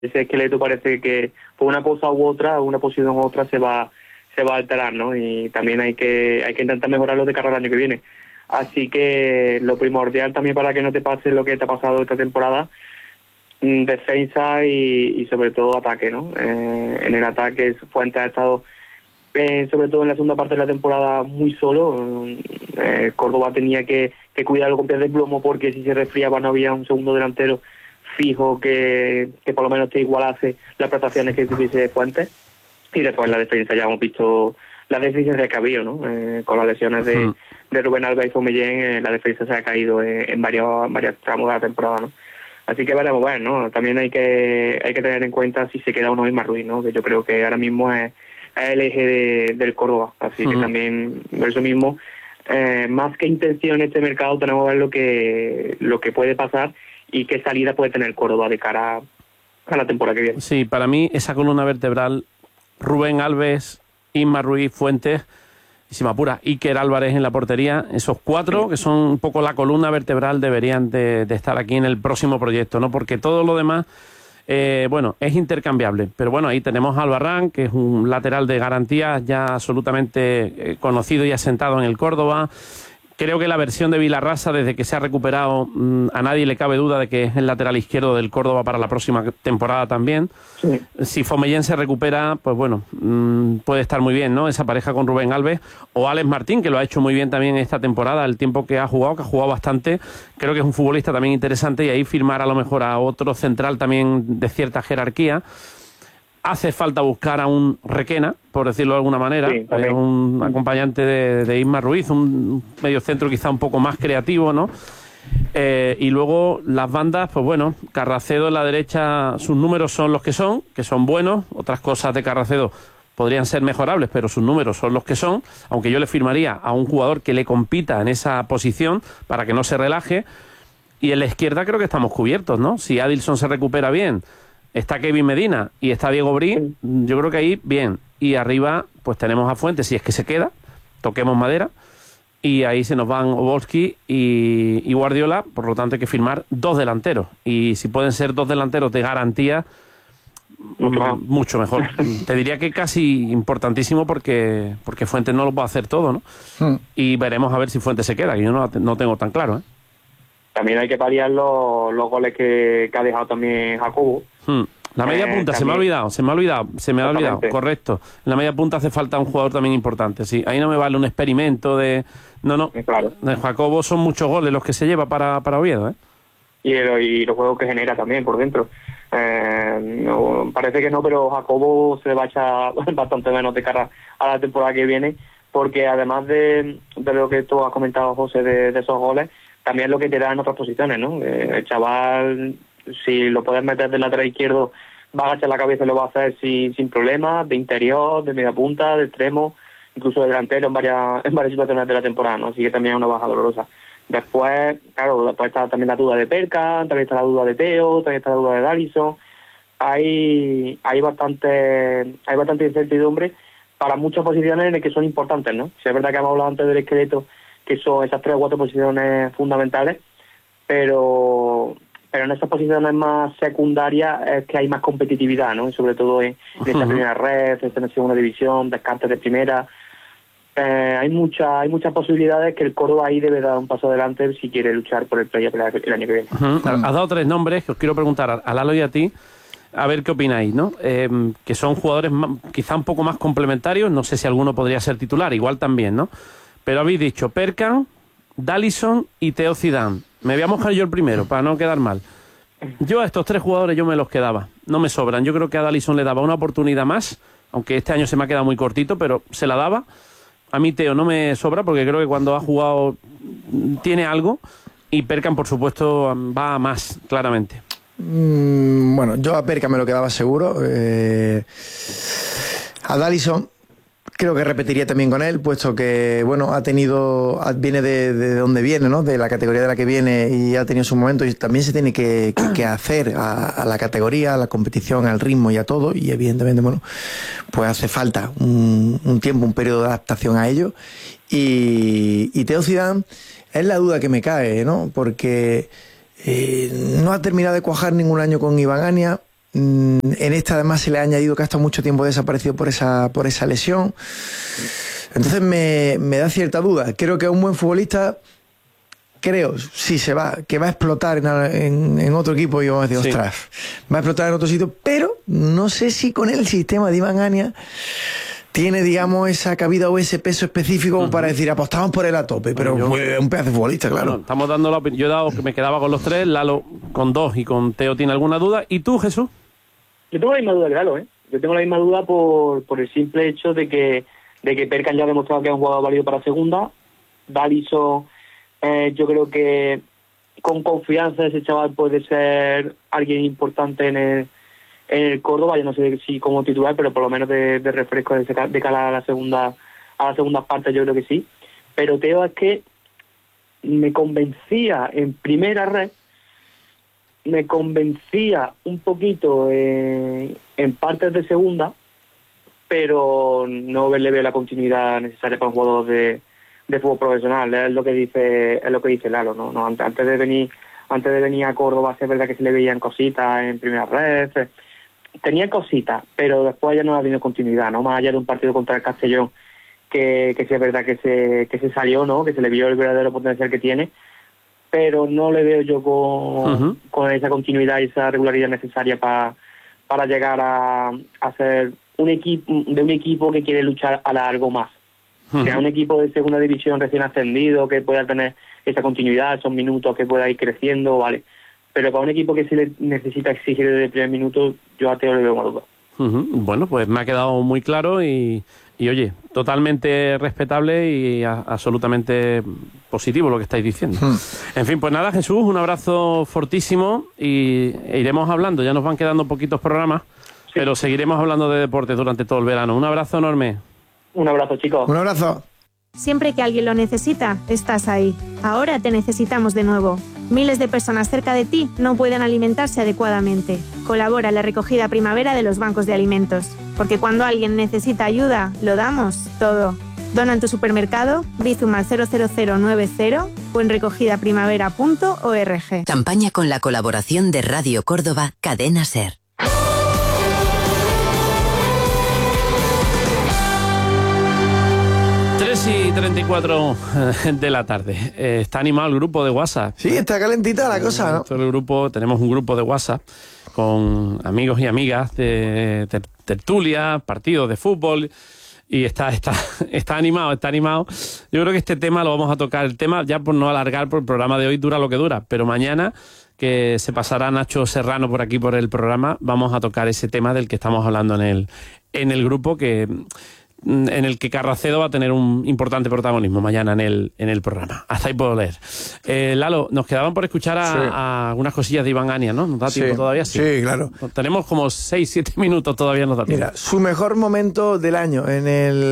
ese esqueleto parece que por una cosa u otra, una posición u otra se va a alterar, ¿no? Y también hay que intentar mejorarlo de cara al año que viene. Así que lo primordial también para que no te pase lo que te ha pasado esta temporada, defensa y sobre todo ataque, ¿no? En el ataque Fuentes ha estado, sobre todo en la segunda parte de la temporada, muy solo. Córdoba tenía que cuidarlo con pies de plomo, porque si se resfriaba no había un segundo delantero fijo que por lo menos te igualase las prestaciones que tuviese Fuentes. Y después en la defensa ya hemos visto las deficiencias que ha habido, ¿no? Con las lesiones de Rubén Alves y Fomellén, la defensa se ha caído en varios tramos de la temporada, ¿no? Así que veremos, bueno, ¿no? También hay que tener en cuenta si se queda uno Isma Ruiz, ¿no? Que yo creo que ahora mismo es el eje del Córdoba. Así que también, por eso mismo, más que intención en este mercado, tenemos que ver lo que puede pasar y qué salida puede tener Córdoba de cara a la temporada que viene. Sí, para mí esa columna vertebral, Rubén Alves, Isma Ruiz, Fuentes, y si me apura, Iker Álvarez en la portería, esos cuatro que son un poco la columna vertebral deberían de estar aquí en el próximo proyecto, ¿no? Porque todo lo demás, bueno, es intercambiable. Pero bueno, ahí tenemos a Albarrán, que es un lateral de garantía ya absolutamente conocido y asentado en el Córdoba. Creo que la versión de Vilarrasa, desde que se ha recuperado, a nadie le cabe duda de que es el lateral izquierdo del Córdoba para la próxima temporada también. Sí. Si Fomellén se recupera, pues bueno, puede estar muy bien, ¿no? Esa pareja con Rubén Alves o Alex Martín, que lo ha hecho muy bien también esta temporada, el tiempo que ha jugado bastante. Creo que es un futbolista también interesante, y ahí firmar a lo mejor a otro central también de cierta jerarquía. Hace falta buscar a un Requena, por decirlo de alguna manera, sí, un acompañante de Isma Ruiz, un mediocentro quizá un poco más creativo, ¿no? Y luego las bandas, pues bueno, Carracedo en la derecha, sus números son los que son buenos. Otras cosas de Carracedo podrían ser mejorables, pero sus números son los que son, aunque yo le firmaría a un jugador que le compita en esa posición para que no se relaje. Y en la izquierda creo que estamos cubiertos, ¿no? Si Adilson se recupera bien, está Kevin Medina y está Diego Brí, yo creo que ahí bien. Y arriba pues tenemos a Fuentes, si es que se queda, toquemos madera, y ahí se nos van Obolski y Guardiola. Por lo tanto hay que firmar dos delanteros, y si pueden ser dos delanteros de garantía, mucho mejor. Te diría que casi importantísimo, porque Fuentes no lo puede hacer todo, ¿no? Y veremos a ver si Fuentes se queda, que yo no tengo tan claro, ¿eh? También hay que paliar los goles que ha dejado también Jacobo. La media punta, también. se me ha olvidado, correcto. En la media punta hace falta un jugador también importante, sí. Ahí no me vale un experimento de... No. Claro. De Jacobo son muchos goles los que se lleva para Oviedo, ¿eh? Y los juegos que genera también por dentro. No, parece que no, pero Jacobo se va a echar bastante menos de cara a la temporada que viene, porque además de lo que tú has comentado, José, de esos goles, también lo que te da en otras posiciones, ¿no? El chaval, si lo puedes meter del lateral izquierdo, va a agachar la cabeza y lo va a hacer sin problemas, de interior, de media punta, de extremo, incluso de delantero en varias situaciones de la temporada, ¿no? Así que también es una baja dolorosa. Después, claro, está también la duda de Perkan, también está la duda de Teo, también está la duda de Dallison. Hay bastante incertidumbre para muchas posiciones en las que son importantes, ¿no? Si es verdad que hemos hablado antes del esqueleto, que son esas 3 o 4 posiciones fundamentales, pero en esas posiciones más secundarias es que hay más competitividad, ¿no? Y sobre todo en esta primera red, en esta segunda división, descartes de primera. Hay muchas posibilidades que el Córdoba ahí debe dar un paso adelante si quiere luchar por el playoff el año que viene. Has dado 3 nombres que os quiero preguntar a Lalo y a ti, a ver qué opináis, ¿no? Que son jugadores quizá un poco más complementarios. No sé si alguno podría ser titular, igual también, ¿no? Pero habéis dicho Perkan, Dallison y Teo Zidane. Me voy a mojar yo el primero, para no quedar mal. Yo a estos 3 jugadores yo me los quedaba. No me sobran. Yo creo que a Dallison le daba una oportunidad más, aunque este año se me ha quedado muy cortito, pero se la daba. A mí Teo no me sobra, porque creo que cuando ha jugado tiene algo. Y Perkan, por supuesto, va a más, claramente. Bueno, yo a Perkan me lo quedaba seguro. A Dallison creo que repetiría también con él, puesto que, bueno, viene de donde viene, ¿no? De la categoría de la que viene, y ha tenido su momento, y también se tiene que hacer a la categoría, a la competición, al ritmo y a todo, y evidentemente, bueno, pues hace falta un tiempo, un periodo de adaptación a ello. Y Teo Zidane es la duda que me cae, ¿no? Porque no ha terminado de cuajar ningún año con Iván Ania. En esta además se le ha añadido que ha estado mucho tiempo desaparecido por esa lesión. Entonces me da cierta duda. Creo que es un buen futbolista. Creo, si se va, que va a explotar en otro equipo y vamos a decir, ostras, va a explotar en otro sitio, pero no sé si con el sistema de Iván Ania tiene, digamos, esa cabida o ese peso específico para decir, apostamos por él a tope, pero es un pedazo de futbolista, claro. Bueno, estamos dando la opinión. Yo he dado que me quedaba con los 3, Lalo con 2 y con Teo tiene alguna duda. ¿Y tú, Jesús? Yo tengo la misma duda que Lalo, ¿eh? Yo tengo la misma duda por el simple hecho de que Perkan ya ha demostrado que es un jugador válido para segunda. Davinson, yo creo que con confianza ese chaval puede ser alguien importante en el Córdoba. Yo no sé si como titular, pero por lo menos de refresco de cara a la segunda parte yo creo que sí. Pero Teo es que me convencía en primera red, me convencía un poquito en partes de segunda, pero no le veo la continuidad necesaria para un jugador de fútbol profesional. Es lo que dice Lalo, ¿no? Antes de venir a Córdoba, es verdad que se le veían cositas en primera red, tenía cositas, pero después ya no ha tenido continuidad, ¿no? Más allá de un partido contra el Castellón, que sí es verdad que se salió, ¿no? Que se le vio el verdadero potencial que tiene, pero no le veo yo con esa continuidad y esa regularidad necesaria para llegar a ser un equipo que quiere luchar a largo más. Sea un equipo de segunda división recién ascendido, que pueda tener esa continuidad, esos minutos, que pueda ir creciendo, vale. Pero para un equipo que se le necesita exigir desde el primer minuto, yo a Teo le veo más duda. Bueno, pues me ha quedado muy claro y oye, totalmente respetable y absolutamente positivo lo que estáis diciendo. En fin, pues nada, Jesús, un abrazo fortísimo e iremos hablando. Ya nos van quedando poquitos programas, pero seguiremos hablando de deporte durante todo el verano. Un abrazo enorme. Un abrazo, chicos. Un abrazo. Siempre que alguien lo necesita, estás ahí. Ahora te necesitamos de nuevo. Miles de personas cerca de ti no pueden alimentarse adecuadamente. Colabora en la recogida primavera de los bancos de alimentos. Porque cuando alguien necesita ayuda, lo damos todo. Dona en tu supermercado, Bizum al 00090 o en recogidaprimavera.org. Campaña con la colaboración de Radio Córdoba, Cadena SER. 3:34 de la tarde. Está animado el grupo de WhatsApp. Sí, está calentita la cosa, ¿no? Todo el grupo, tenemos un grupo de WhatsApp con amigos y amigas de tertulia, partidos de fútbol, y está animado, está animado. Yo creo que este tema lo vamos a tocar, el tema ya por no alargar, por el programa de hoy dura lo que dura, pero mañana, que se pasará Nacho Serrano por aquí por el programa, vamos a tocar ese tema del que estamos hablando en el grupo, en el que Carracedo va a tener un importante protagonismo mañana en el programa. Hasta ahí puedo leer. Lalo, nos quedaban por escuchar a algunas cosillas de Iván Ania, ¿no? ¿Nos da tiempo todavía? Sí, claro. Tenemos como 6-7 minutos todavía, nos da tiempo. Mira, su mejor momento del año en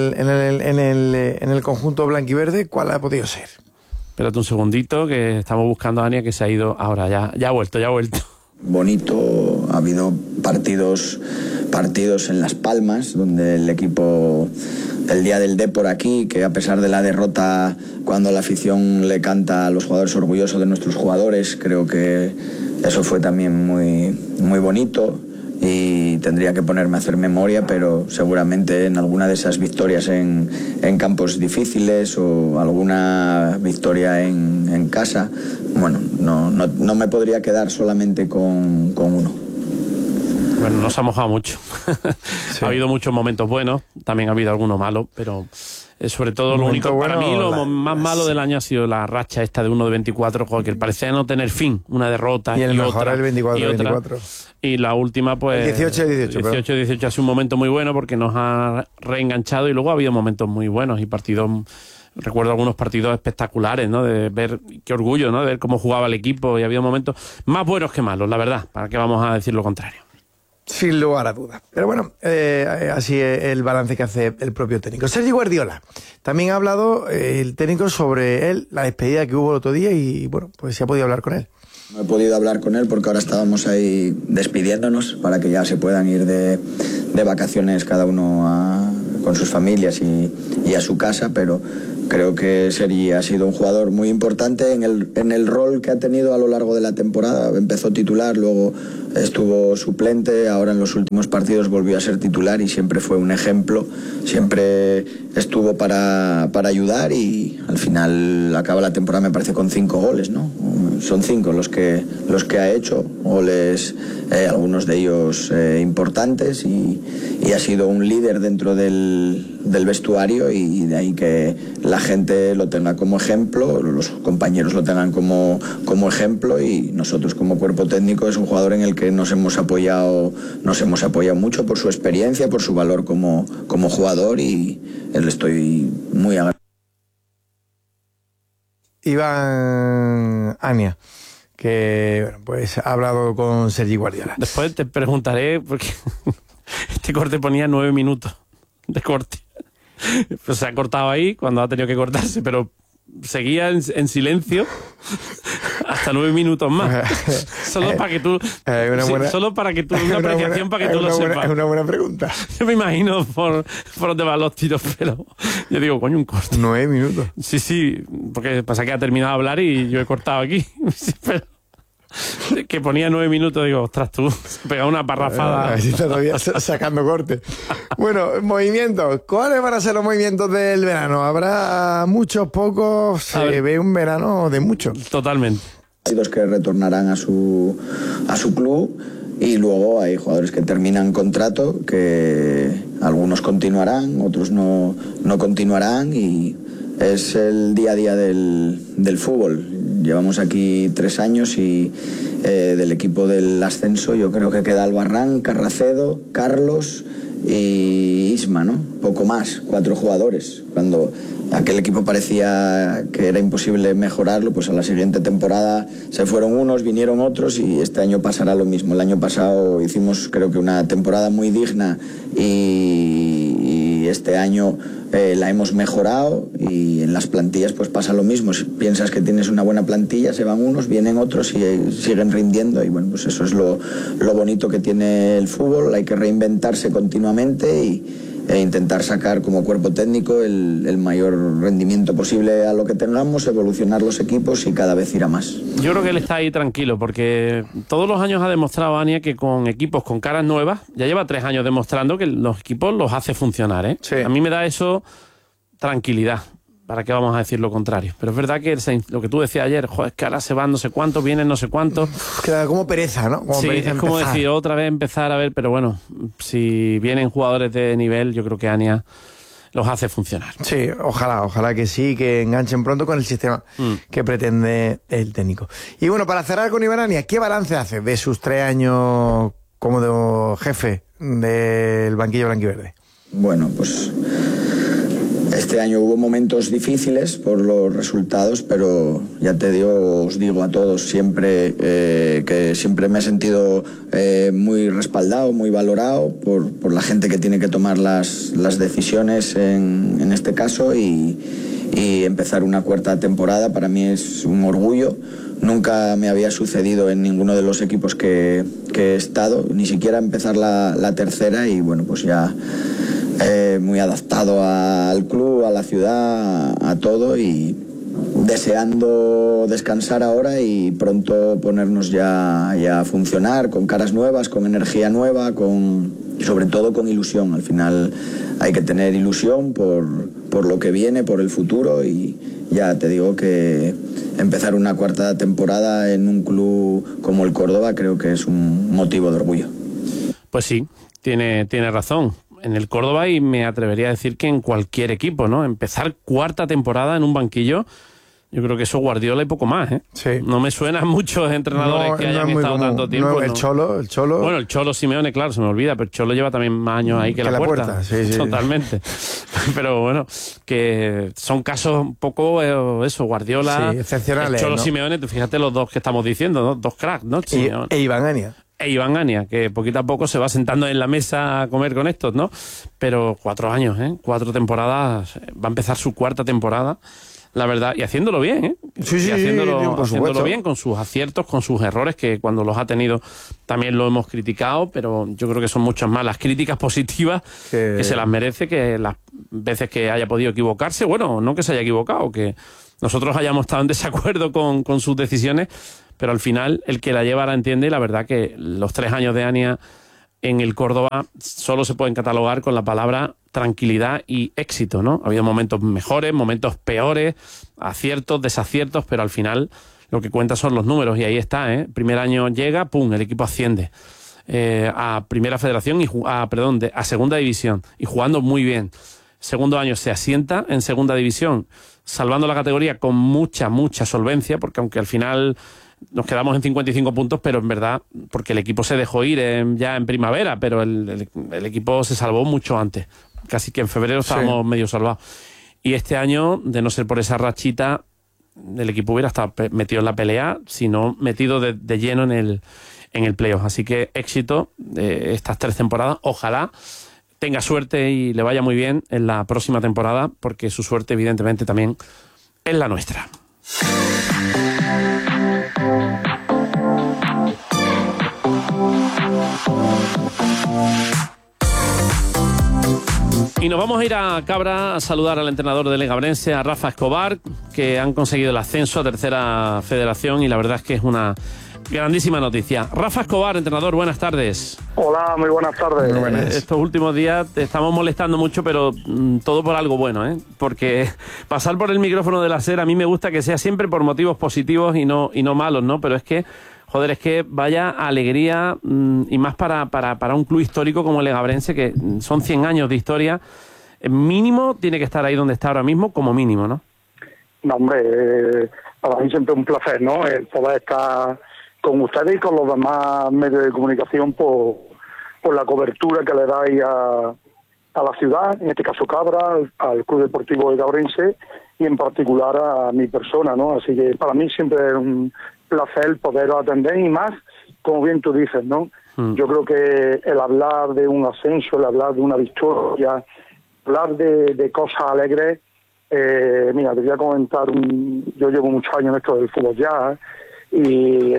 el conjunto blanquiverde, ¿cuál ha podido ser? Espérate un segundito, que estamos buscando a Ania, que se ha ido ahora, ya ha vuelto. Bonito, ha habido partidos en Las Palmas, donde el equipo, el día del Depor aquí, que a pesar de la derrota, cuando la afición le canta a los jugadores orgullosos de nuestros jugadores, creo que eso fue también muy, muy bonito. Y tendría que ponerme a hacer memoria, pero seguramente en alguna de esas victorias en campos difíciles o alguna victoria en casa, bueno, no me podría quedar solamente con uno. Bueno, nos ha mojado mucho. Sí. Ha habido muchos momentos buenos, también ha habido algunos malos, pero sobre todo lo único, para mí lo más malo del año ha sido la racha esta de 1 de 24, que parecía no tener fin, una derrota y el mejor otra, el 24. Y la última, pues 18 ha sido un momento muy bueno porque nos ha reenganchado, y luego ha habido momentos muy buenos y partidos. Recuerdo algunos partidos espectaculares, ¿no? De ver, qué orgullo, ¿no? De ver cómo jugaba el equipo, y había momentos más buenos que malos, la verdad, para qué vamos a decir lo contrario. Sin lugar a dudas. Pero bueno, así es el balance que hace el propio técnico. Sergi Guardiola. También ha hablado el técnico sobre él, la despedida que hubo el otro día, y bueno, pues se ha podido hablar con él. No he podido hablar con él porque ahora estábamos ahí despidiéndonos para que ya se puedan ir de vacaciones cada uno con sus familias y a su casa, pero Creo que Sergi ha sido un jugador muy importante en el rol que ha tenido a lo largo de la temporada. Empezó titular, luego estuvo suplente, ahora en los últimos partidos volvió a ser titular y siempre fue un ejemplo, siempre estuvo para ayudar y al final acaba la temporada me parece con 5 goles, ¿no? Son 5 los que ha hecho, goles, algunos de ellos importantes y ha sido un líder dentro del vestuario y de ahí que la gente lo tenga como ejemplo, los compañeros lo tengan como ejemplo y nosotros como cuerpo técnico es un jugador en el que nos hemos apoyado mucho por su experiencia, por su valor como jugador y le estoy muy agradecido. Iván Ania, que bueno, pues ha hablado con Sergi Guardiola. Después te preguntaré, porque este corte ponía 9 minutos de corte. Pues se ha cortado ahí cuando ha tenido que cortarse, pero seguía en silencio hasta 9 minutos más. Solo para que tú una apreciación para que tú lo sepas. Es una buena pregunta. Yo me imagino por dónde van los tiros, pero yo digo, coño, un corte. 9 minutos. Sí, porque pasa que ha terminado de hablar y yo he cortado aquí. Sí, pero que ponía 9 minutos, digo, ostras, tú, se pega una parrafada. Así está todavía sacando corte. Bueno, movimientos. ¿Cuáles van a ser los movimientos del verano? ¿Habrá muchos, pocos? Se ve un verano de muchos. Totalmente. Hay 2 que retornarán a su club y luego hay jugadores que terminan contrato, que algunos continuarán, otros no continuarán y es el día a día del fútbol. Llevamos aquí 3 años y del equipo del ascenso yo creo que queda Albarrán, Carracedo, Carlos y Isma, ¿no? Poco más, 4 jugadores. Cuando aquel equipo parecía que era imposible mejorarlo, pues a la siguiente temporada se fueron unos, vinieron otros y este año pasará lo mismo. El año pasado hicimos creo que una temporada muy digna y este año la hemos mejorado y en las plantillas pues pasa lo mismo. Si piensas que tienes una buena plantilla, se van unos, vienen otros y siguen rindiendo y bueno, pues eso es lo bonito que tiene el fútbol. Hay que reinventarse continuamente e intentar sacar como cuerpo técnico el mayor rendimiento posible a lo que tengamos, evolucionar los equipos y cada vez ir a más. Yo creo que él está ahí tranquilo porque todos los años ha demostrado, Ania, que con equipos con caras nuevas, ya lleva 3 años demostrando que los equipos los hace funcionar, ¿eh? Sí. A mí me da eso tranquilidad. ¿Para qué vamos a decir lo contrario? Pero es verdad que lo que tú decías ayer, joder, es que ahora se van no sé cuántos, vienen no sé cuántos. Queda como pereza, ¿no? Sí, pereza es como decir otra vez empezar a ver, pero bueno, si vienen jugadores de nivel, yo creo que Ania los hace funcionar. Sí, ojalá que sí, que enganchen pronto con el sistema que pretende el técnico. Y bueno, para cerrar con Iván Ania, ¿qué balance hace de sus 3 años como jefe del banquillo blanquiverde? Bueno, pues este año hubo momentos difíciles por los resultados, pero ya os digo a todos siempre que siempre me he sentido muy respaldado, muy valorado por la gente que tiene que tomar las decisiones en este caso y empezar una 4ª temporada para mí es un orgullo. Nunca me había sucedido en ninguno de los equipos que he estado, ni siquiera empezar la 3ª y bueno, pues ya muy adaptado al club, a la ciudad, a todo y deseando descansar ahora y pronto ponernos ya a funcionar con caras nuevas, con energía nueva, sobre todo con ilusión. Al final hay que tener ilusión por lo que viene, por el futuro y ya te digo que empezar una 4ª temporada en un club como el Córdoba creo que es un motivo de orgullo. Pues sí, tiene razón. En el Córdoba y me atrevería a decir que en cualquier equipo, ¿no? Empezar 4ª temporada en un banquillo, yo creo que eso Guardiola y poco más, ¿eh? Sí. No me suenan muchos entrenadores que hayan estado tanto tiempo. No, el Cholo. Bueno, el Cholo Simeone, claro, se me olvida, pero el Cholo lleva también más años ahí que la puerta. Sí. Totalmente. Pero bueno, que son casos un poco eso, Guardiola, sí, excepcionales, el Cholo, ¿no? Simeone, tú fíjate los dos que estamos diciendo, ¿no? 2 cracks, ¿no? E Iván Ania. Iván Ania, que poquito a poco se va sentando en la mesa a comer con estos, ¿no? Pero 4 años, 4 temporadas, va a empezar su 4ª temporada, la verdad, y haciéndolo bien, ¿eh? Sí, haciéndolo bien, con sus aciertos, con sus errores, que cuando los ha tenido también lo hemos criticado, pero yo creo que son muchas más las críticas positivas que se las merece que las veces que haya podido equivocarse, bueno, no que se haya equivocado, que nosotros hayamos estado en desacuerdo con sus decisiones, pero al final el que la lleva la entiende, y la verdad que los 3 años de Ania en el Córdoba solo se pueden catalogar con la palabra tranquilidad y éxito, ¿no? Ha habido momentos mejores, momentos peores, aciertos, desaciertos, pero al final lo que cuenta son los números, y ahí está, ¿eh? Primer año llega, pum, el equipo asciende a Primera Federación a Segunda División, y jugando muy bien. Segundo año se asienta en Segunda División, salvando la categoría con mucha solvencia, porque aunque al final nos quedamos en 55 puntos, pero en verdad, porque el equipo se dejó ir ya en primavera, pero el equipo se salvó mucho antes. Casi que en febrero estábamos medio salvados. Y este año, de no ser por esa rachita, el equipo hubiera estado metido en la pelea, sino metido de lleno en el playoff. Así que éxito estas 3 temporadas. Ojalá tenga suerte y le vaya muy bien en la próxima temporada, porque su suerte evidentemente también es la nuestra. Y nos vamos a ir a Cabra a saludar al entrenador del Legabrense, a Rafa Escobar, que han conseguido el ascenso a Tercera Federación, y la verdad es que es una grandísima noticia. Rafa Escobar, entrenador, buenas tardes. Hola, muy buenas tardes. Muy buenas. Estos últimos días te estamos molestando mucho, pero todo por algo bueno, ¿eh? Porque pasar por el micrófono de la SER a mí me gusta que sea siempre por motivos positivos y no malos, ¿no? Pero es que, joder, es que vaya alegría, y más para un club histórico como el Legabrense, que son 100 años de historia. Mínimo tiene que estar ahí donde está ahora mismo, como mínimo, ¿no? No, hombre, para mí siempre un placer, ¿no? El poder estar con ustedes y con los demás medios de comunicación por la cobertura que le dais a la ciudad, en este caso Cabra, al Club Deportivo Legabrense, y en particular a mi persona, ¿no? Así que para mí siempre es un placer poder atender, y más, como bien tú dices, ¿no? Yo creo que el hablar de un ascenso, el hablar de una victoria, hablar de cosas alegres, mira, te voy a comentar, yo llevo muchos años en esto del fútbol ya, y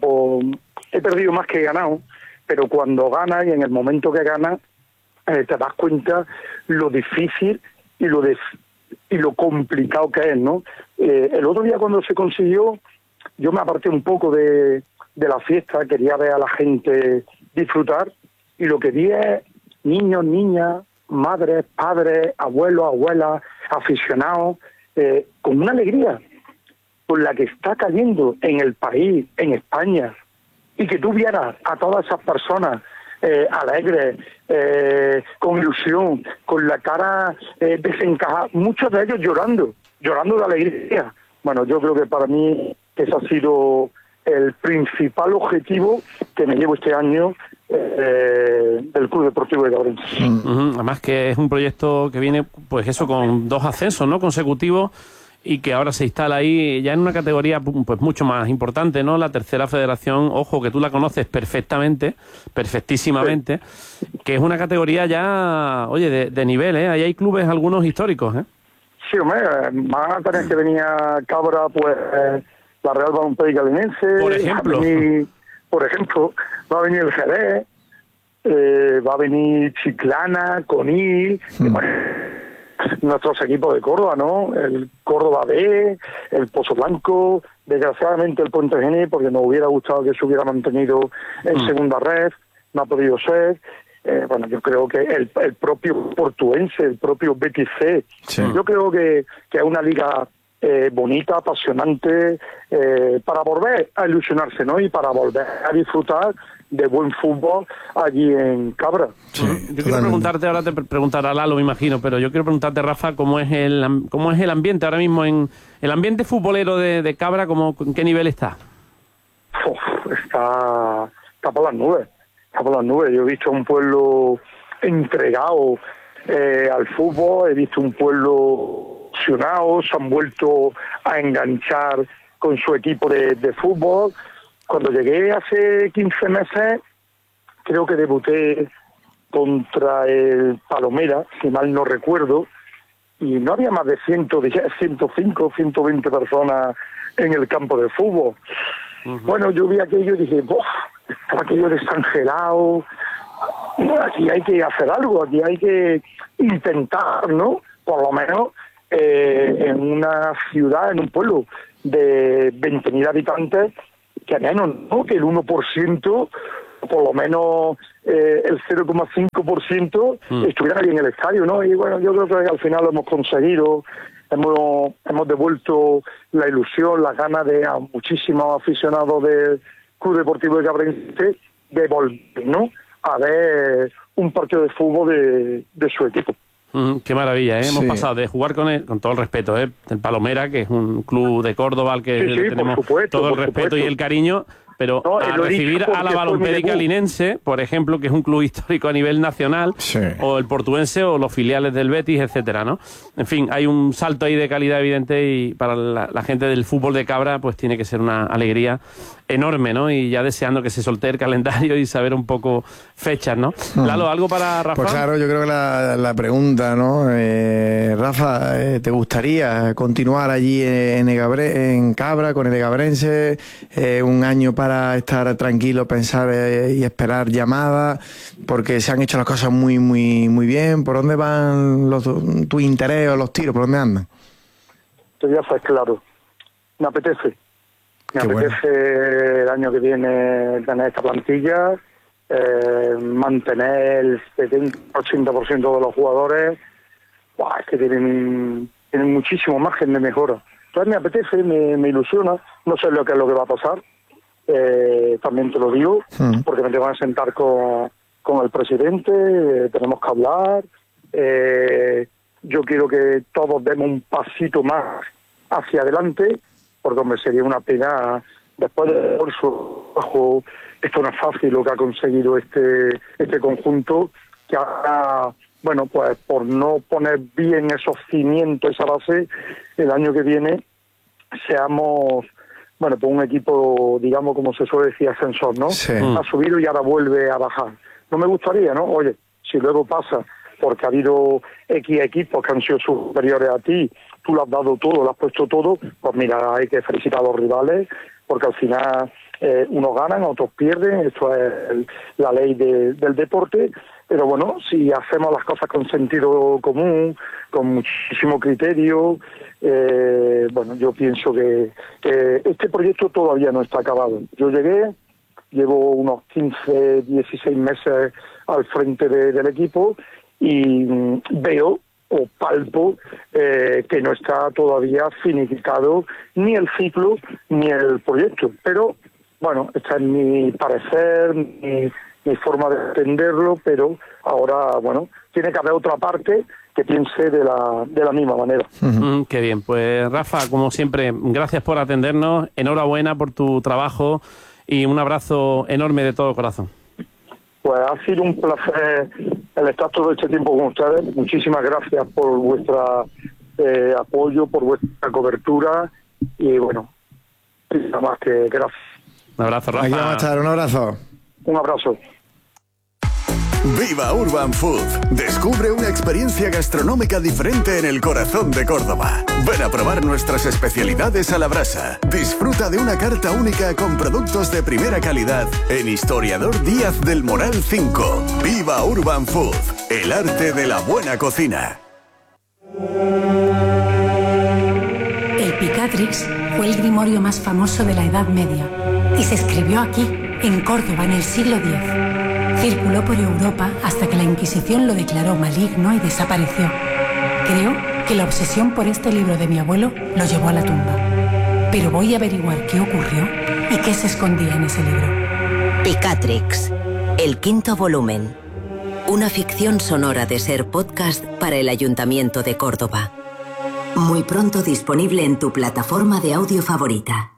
he perdido más que he ganado, pero cuando ganas y en el momento que ganas, te das cuenta lo difícil y lo complicado que es, ¿no? El otro día cuando se consiguió, yo me aparté un poco de la fiesta, quería ver a la gente disfrutar, y lo que vi es niños, niñas, madres, padres, abuelos, abuelas, aficionados, con una alegría por la que está cayendo en el país, en España, y que tú vieras a todas esas personas alegres, con ilusión, con la cara desencajada, muchos de ellos llorando de alegría. Bueno, yo creo que para mí ese ha sido el principal objetivo que me llevo este año del Club Deportivo Legabrense. Además que es un proyecto que viene, pues eso, con 2 ascensos, ¿no?, consecutivos, y que ahora se instala ahí ya en una categoría pues mucho más importante, ¿no? La Tercera Federación, ojo, que tú la conoces perfectísimamente, que es una categoría ya, oye, de nivel, ¿eh? Ahí hay clubes, algunos históricos, ¿eh? Sí, hombre, van a tener que venir a Cabra, pues, la Real Balompié Galinense. Por ejemplo, va a venir el Jerez, va a venir Chiclana, Conil, nuestros equipos de Córdoba, ¿no? El Córdoba B, el Pozo Blanco, desgraciadamente el Puente Genil, porque nos hubiera gustado que se hubiera mantenido en segunda red, no ha podido ser. Bueno, yo creo que el propio Portuense, el propio Betis C, yo creo que es una liga bonita, apasionante, para volver a ilusionarse, ¿no? Y para volver a disfrutar de buen fútbol allí en Cabra. Sí, yo quiero preguntarte, ahora te preguntará Lalo, me imagino, pero yo quiero preguntarte, Rafa, ¿cómo es el ambiente ahora mismo en el ambiente futbolero de Cabra? ¿En qué nivel está? Está por las nubes. Está por las nubes. Yo he visto un pueblo entregado al fútbol, he visto un pueblo apasionado, se han vuelto a enganchar con su equipo de fútbol. Cuando llegué hace 15 meses, creo que debuté contra el Palomera, si mal no recuerdo, y no había más de 110, 105, 120 personas en el campo de fútbol. Bueno, yo vi aquello y dije, estaba aquello desangelado, aquí hay que hacer algo, aquí hay que intentar, ¿no? Por lo menos en una ciudad, en un pueblo de 20.000 habitantes, que menos, ¿no? Que el 1%, por lo menos el 0,5% estuviera ahí en el estadio, ¿no? Y bueno, yo creo que al final lo hemos conseguido, hemos devuelto la ilusión, las ganas de a muchísimos aficionados del Club Deportivo de Cabrense de volver, ¿no? A ver un partido de fútbol de su equipo. Qué maravilla, ¿eh? Sí. Hemos pasado de jugar con todo el respeto, el Palomera, que es un club de Córdoba al que le tenemos todo el respeto y el cariño, pero No, a recibir a la Balompédica Linense, por ejemplo, que es un club histórico a nivel nacional, Sí. o el Portuense o los filiales del Betis, etcétera, ¿no? En fin, hay un salto ahí de calidad evidente y para la gente del fútbol de Cabra pues tiene que ser una alegría enorme, ¿no? Y ya deseando que se soltee el calendario y saber un poco fechas, ¿no? Lalo, ¿algo para Rafa? Pues claro, yo creo que la pregunta, ¿no? Rafa, ¿te gustaría continuar allí en Cabra con el Egabrense? Un año para estar tranquilo, pensar y esperar llamadas, porque se han hecho las cosas muy, muy, muy bien. ¿Por dónde van tu interés o los tiros? ¿Por dónde andan? Te voy a ser claro. Me apetece. Me Qué apetece el año que viene tener esta plantilla, mantener el 70-80% de los jugadores. Es que tienen muchísimo margen de mejora. Entonces me apetece, me ilusiona. No sé lo que es lo que va a pasar. También te lo digo, porque me tengo que sentar con el presidente, tenemos que hablar. Yo quiero que todos demos un pasito más hacia adelante, porque hombre, sería una pena después del esfuerzo bajo. Esto no es fácil lo que ha conseguido este conjunto, que ahora, bueno, pues por no poner bien esos cimientos, esa base, el año que viene seamos, bueno, pues un equipo, digamos, como se suele decir, ascensor, ¿no? Sí. Ha subido y ahora vuelve a bajar. No me gustaría, ¿no? Oye, si luego pasa porque ha habido X equipos que han sido superiores a ti, tú lo has dado todo, lo has puesto todo, pues mira, hay que felicitar a los rivales, porque al final unos ganan, otros pierden, esto es la ley del deporte, pero bueno, si hacemos las cosas con sentido común, con muchísimo criterio, bueno, yo pienso que este proyecto todavía no está acabado. Yo llevo unos 15, 16 meses al frente del equipo y veo o palpo que no está todavía finiquitado ni el ciclo ni el proyecto. Pero, bueno, está en mi parecer, mi forma de entenderlo, pero ahora, bueno, tiene que haber otra parte que piense de la misma manera. Qué bien. Pues, Rafa, como siempre, gracias por atendernos, enhorabuena por tu trabajo y un abrazo enorme de todo corazón. Pues ha sido un placer el estar todo este tiempo con ustedes. Muchísimas gracias por vuestro apoyo, por vuestra cobertura y bueno, nada más que gracias. Un abrazo, Rafa. Aquí vamos a estar, un abrazo. Un abrazo. Viva Urban Food. Descubre una experiencia gastronómica diferente en el corazón de Córdoba. Ven a probar nuestras especialidades a la brasa. Disfruta de una carta única con productos de primera calidad en Historiador Díaz del Moral 5. Viva Urban Food. El arte de la buena cocina. El Picatrix fue el grimorio más famoso de la Edad Media y se escribió aquí, en Córdoba, en el siglo X. Circuló por Europa hasta que la Inquisición lo declaró maligno y desapareció. Creo que la obsesión por este libro de mi abuelo lo llevó a la tumba. Pero voy a averiguar qué ocurrió y qué se escondía en ese libro. Picatrix, el 5º volumen. Una ficción sonora de Ser Podcast para el Ayuntamiento de Córdoba. Muy pronto disponible en tu plataforma de audio favorita.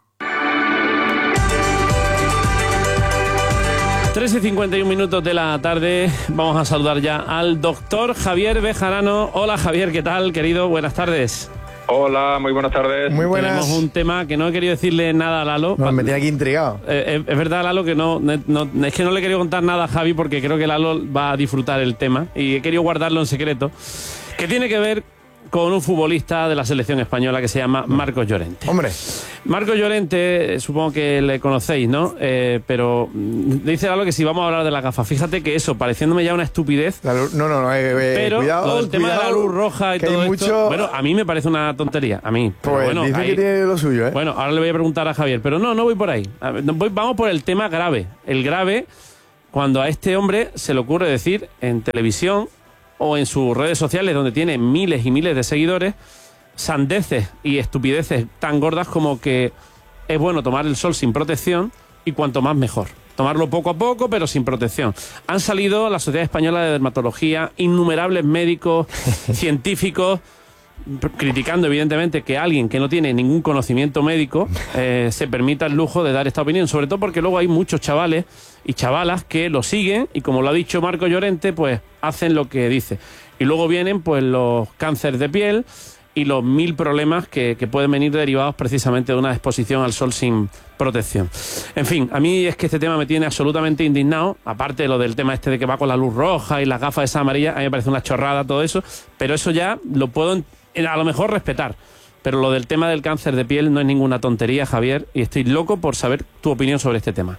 3:51 de la tarde, vamos a saludar ya al doctor Javier Bejarano. Hola Javier, ¿qué tal, querido? Buenas tardes. Hola, muy buenas tardes. Muy buenas. Tenemos un tema que no he querido decirle nada a Lalo. Me tiene aquí intrigado. Es verdad, Lalo, que no, es que no le he querido contar nada a Javi porque creo que Lalo va a disfrutar el tema y he querido guardarlo en secreto. Que tiene que ver con un futbolista de la selección española que se llama Marcos Llorente. Hombre. Marcos Llorente, supongo que le conocéis, ¿no? Pero dice algo que si vamos a hablar de la gafa, fíjate que eso, pareciéndome ya una estupidez. Pero cuidado, todo el tema de la luz roja y todo esto, bueno, a mí me parece una tontería, a mí. Pues bueno, dice que tiene lo suyo, ¿eh? Bueno, ahora le voy a preguntar a Javier, pero no voy por ahí. Vamos por el tema grave. El grave, cuando a este hombre se le ocurre decir en televisión o en sus redes sociales, donde tiene miles y miles de seguidores, sandeces y estupideces tan gordas como que es bueno tomar el sol sin protección y cuanto más mejor. Tomarlo poco a poco, pero sin protección. Han salido la Sociedad Española de Dermatología, innumerables médicos, científicos, criticando evidentemente que alguien que no tiene ningún conocimiento médico se permita el lujo de dar esta opinión, sobre todo porque luego hay muchos chavales y chavalas que lo siguen y, como lo ha dicho Marcos Llorente, pues hacen lo que dice. Y luego vienen pues los cánceres de piel y los 1000 problemas que pueden venir derivados precisamente de una exposición al sol sin protección. En fin, a mí es que este tema me tiene absolutamente indignado, aparte de lo del tema este de que va con la luz roja y las gafas esas amarillas, a mí me parece una chorrada todo eso, pero eso ya lo puedo a lo mejor respetar. Pero lo del tema del cáncer de piel no es ninguna tontería, Javier, y estoy loco por saber tu opinión sobre este tema.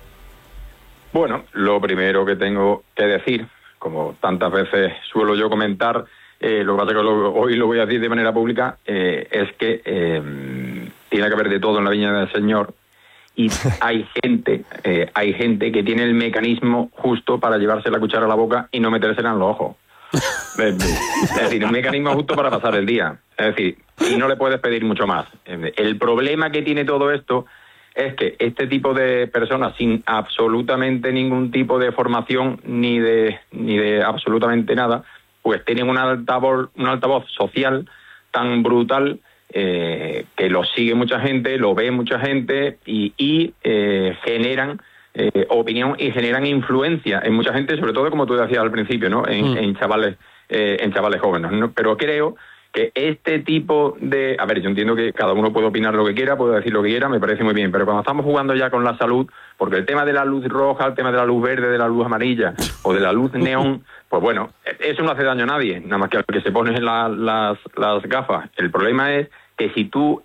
Bueno, lo primero que tengo que decir, como tantas veces suelo yo comentar, lo que pasa es que hoy lo voy a decir de manera pública, es que tiene que haber de todo en la viña del Señor, y hay gente que tiene el mecanismo justo para llevarse la cuchara a la boca y no metérsela en los ojos. Es decir, un mecanismo justo para pasar el día. Es decir, y no le puedes pedir mucho más. El problema que tiene todo esto es que este tipo de personas sin absolutamente ningún tipo de formación ni de absolutamente nada, pues tienen un altavoz social tan brutal que lo sigue mucha gente, lo ve mucha gente y generan opinión y generan influencia en mucha gente, sobre todo, como tú decías al principio, ¿no? En chavales jóvenes, ¿no? Pero creo que este tipo de... A ver, yo entiendo que cada uno puede opinar lo que quiera, puede decir lo que quiera, me parece muy bien, pero cuando estamos jugando ya con la salud, porque el tema de la luz roja, el tema de la luz verde, de la luz amarilla o de la luz neón, pues bueno, eso no hace daño a nadie, nada más que al que se pone las gafas. El problema es que si tú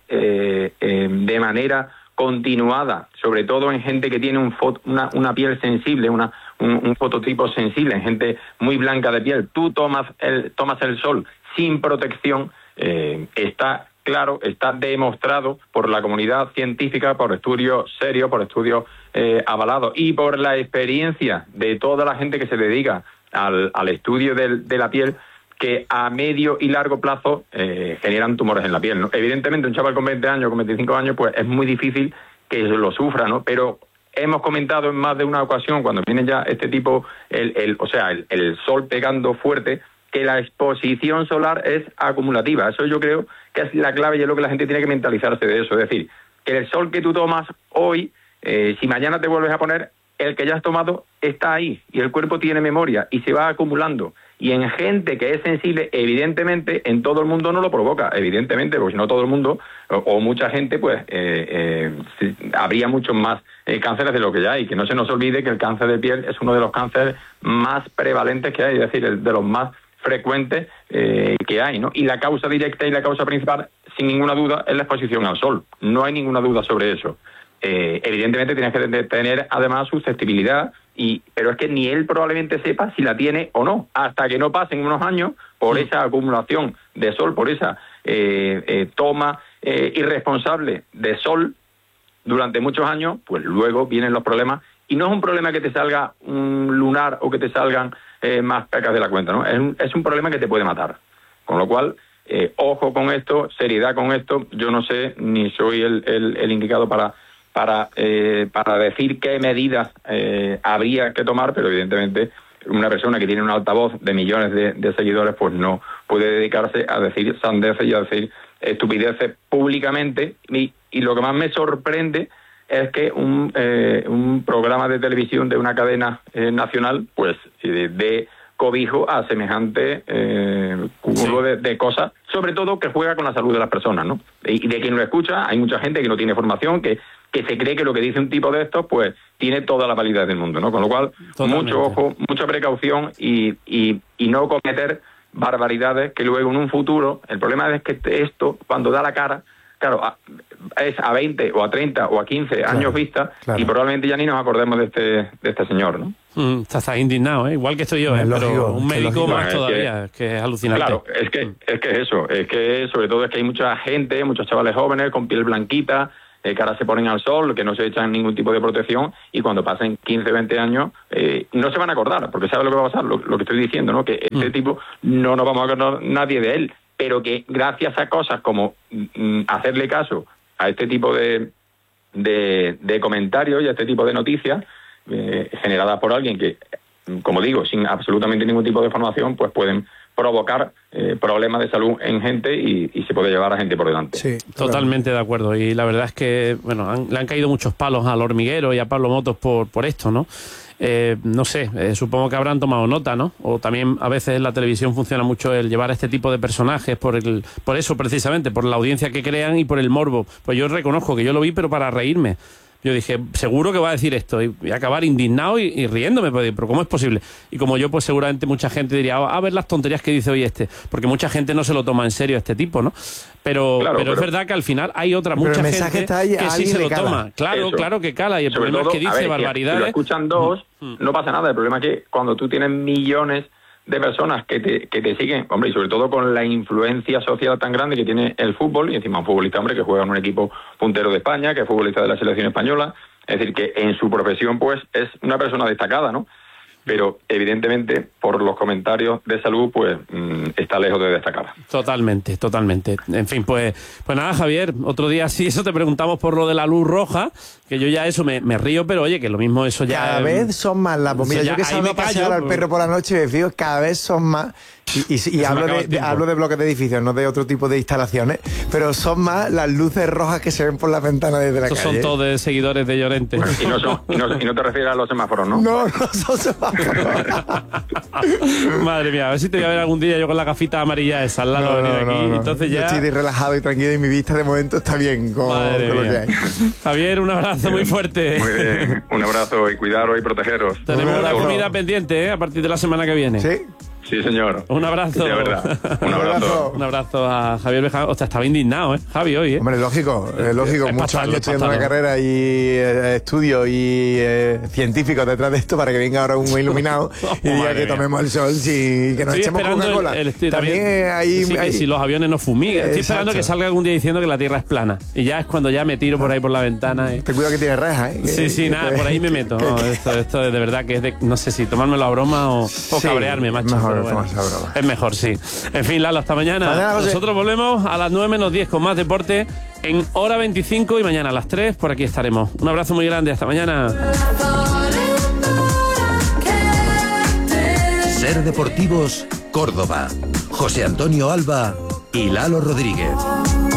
de manera continuada, sobre todo en gente que tiene una piel sensible, un fototipo sensible, en gente muy blanca de piel, tú tomas el sol sin protección, está claro, está demostrado por la comunidad científica, por estudios serios, por estudios avalados y por la experiencia de toda la gente que se dedica al estudio de la piel, que a medio y largo plazo generan tumores en la piel, ¿no? Evidentemente, un chaval con 20 años, con 25 años, pues es muy difícil que lo sufra, ¿no? Pero hemos comentado en más de una ocasión, cuando viene ya este tipo, el sol pegando fuerte, que la exposición solar es acumulativa. Eso yo creo que es la clave y es lo que la gente tiene que mentalizarse de eso. Es decir, que el sol que tú tomas hoy, si mañana te vuelves a poner, el que ya has tomado está ahí y el cuerpo tiene memoria y se va acumulando. Y en gente que es sensible, evidentemente, en todo el mundo no lo provoca, evidentemente, porque si no todo el mundo, o mucha gente, pues habría muchos más cánceres de lo que ya hay. Que no se nos olvide que el cáncer de piel es uno de los cánceres más prevalentes que hay, es decir, de los más frecuentes que hay, ¿no? Y la causa directa y la causa principal, sin ninguna duda, es la exposición al sol. No hay ninguna duda sobre eso. Evidentemente tienes que tener además susceptibilidad, pero es que ni él probablemente sepa si la tiene o no, hasta que no pasen unos años por esa acumulación de sol, por esa toma irresponsable de sol durante muchos años, pues luego vienen los problemas, y no es un problema que te salga un lunar o que te salgan más pecas de la cuenta, ¿no? Es un problema que te puede matar, con lo cual ojo con esto, seriedad con esto. Yo no sé, ni soy el indicado para decir qué medidas habría que tomar, pero evidentemente una persona que tiene un altavoz de millones de seguidores pues no puede dedicarse a decir sandeces y a decir estupideces públicamente, y lo que más me sorprende es que un programa de televisión de una cadena nacional pues dé cobijo a semejante cúmulo de cosas, sobre todo que juega con la salud de las personas, ¿no? Y de quien lo escucha, hay mucha gente que no tiene formación, que se cree que lo que dice un tipo de estos pues tiene toda la validez del mundo, ¿no? Con lo cual, totalmente. Mucho ojo, mucha precaución y no cometer barbaridades que luego en un futuro, el problema es que esto, cuando da la cara, claro, es a 20 o a 30 o a 15 años vista, y probablemente ya ni nos acordemos de este señor, ¿no? Estás indignado, ¿eh? Igual que estoy yo, pero lógico, un médico más todavía, es que es alucinante. Claro, es que es eso, es que sobre todo es que hay mucha gente, muchos chavales jóvenes con piel blanquita, que ahora se ponen al sol, que no se echan ningún tipo de protección, y cuando pasen 15, 20 años no se van a acordar, porque sabe lo que va a pasar, lo que estoy diciendo, ¿no? Que este tipo no nos vamos a acordar nadie de él, pero que gracias a cosas como hacerle caso a este tipo de comentarios y a este tipo de noticias generadas por alguien que, como digo, sin absolutamente ningún tipo de formación, pues pueden provocar problemas de salud en gente y se puede llevar a gente por delante. Sí, totalmente de acuerdo. Y la verdad es que, bueno, le han caído muchos palos al Hormiguero y a Pablo Motos por esto, ¿no? No sé, supongo que habrán tomado nota, ¿no? O también a veces en la televisión funciona mucho el llevar a este tipo de personajes por eso precisamente, por la audiencia que crean y por el morbo. Pues yo reconozco que yo lo vi, pero para reírme. Yo dije, seguro que va a decir esto, y acabar indignado y riéndome, pero ¿cómo es posible? Y como yo, pues seguramente mucha gente diría, a ver las tonterías que dice hoy porque mucha gente no se lo toma en serio a este tipo, ¿no? Pero es verdad que al final hay mucha gente que sí se lo toma. Claro que cala, y el problema es que dice barbaridades. Si lo escuchan dos, no pasa nada. El problema es que cuando tú tienes millones de personas que te siguen, hombre, y sobre todo con la influencia social tan grande que tiene el fútbol, y encima un futbolista, hombre, que juega en un equipo puntero de España, que es futbolista de la selección española, es decir, que en su profesión, pues, es una persona destacada, ¿no? Pero, evidentemente, por los comentarios de salud, pues, está lejos de destacar. Totalmente. En fin, pues nada, Javier, otro día sí, eso te preguntamos por lo de la luz roja, que yo ya eso me río, pero oye, que lo mismo eso ya... Cada vez son más las bombillas. Yo que salgo a pasear al perro por la noche, me fijo, cada vez son más... Y hablo de bloques de edificios, no de otro tipo de instalaciones, pero son más las luces rojas que se ven por las ventanas desde la calle. Son todos de seguidores de Llorente. Y no te refieres a los semáforos, ¿no? No son semáforos. Madre mía, a ver si te voy a ver algún día yo con la gafita amarilla esa al lado de aquí. Entonces ya... Yo estoy relajado y tranquilo y mi vista de momento está bien con lo que hay. Javier, un abrazo muy fuerte. Muy bien, un abrazo y cuidaros y protegeros. Tenemos una comida pendiente, a partir de la semana que viene. ¿Sí? Sí, señor. Un abrazo. Sí, verdad. Un abrazo. Un abrazo a Javier Bejar. Hostia, estaba indignado, Javi, hoy, Hombre, lógico. Muchos años estudiando una carrera y estudios y científicos detrás de esto para que venga ahora un iluminado y diga que tomemos el sol y que nos echemos Coca-Cola. También hay... Si los aviones no fumigan. Estoy esperando que salga algún día diciendo que la Tierra es plana. Y ya es cuando ya me tiro por ahí por la ventana. Ten cuidado que tiene rejas, Sí, nada, por ahí me meto. Esto de verdad que es de... No sé si tomármelo a broma o cabrearme, macho. Bueno, es mejor, sí. En fin, Lalo, hasta mañana. Nosotros volvemos a las 9 menos 10 con más deporte en hora 25 y mañana a las 3 por aquí estaremos. Un abrazo muy grande, hasta mañana. Ser Deportivos, Córdoba. José Antonio Alba y Lalo Rodríguez.